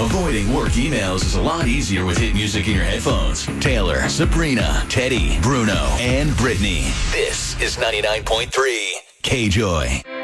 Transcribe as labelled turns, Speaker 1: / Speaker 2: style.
Speaker 1: Avoiding work emails is a lot easier with hit music in your headphones. Taylor, Sabrina, Teddy, Bruno, and Brittany. This is 99.3 K-Joy.